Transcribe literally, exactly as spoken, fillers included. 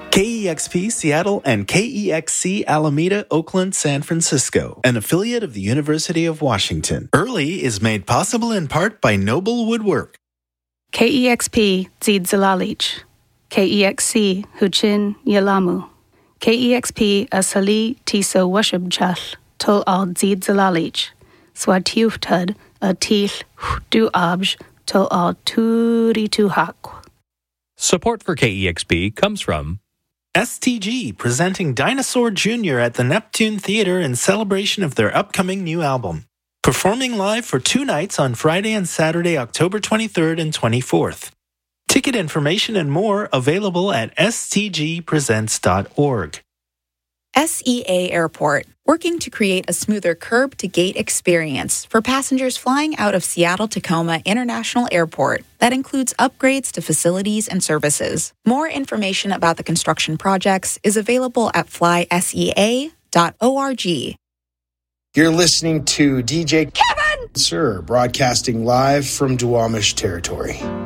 K E X P Seattle and K E X C Alameda, Oakland, San Francisco, an affiliate of the University of Washington. Early is made possible in part by Noble Woodwork. K E X P Zid Zalalich. K E X C Huchin Yalamu. K E X P Asali Tiso Washubchal Tol Al Zid Zalalich. Swatiuftud a Til Du Abj Tol Al Turi Tuhak. Support for K E X P comes from S T G presenting Dinosaur Junior at the Neptune Theater in celebration of their upcoming new album. Performing live for two nights on Friday and Saturday, October twenty-third and twenty-fourth. Ticket information and more available at s t g presents dot org. S E A Airport, working to create a smoother curb-to-gate experience for passengers flying out of Seattle-Tacoma International Airport that includes upgrades to facilities and services. More information about the construction projects is available at fly s e a dot org. You're listening to D J Kevin Sir, broadcasting live from Duwamish territory.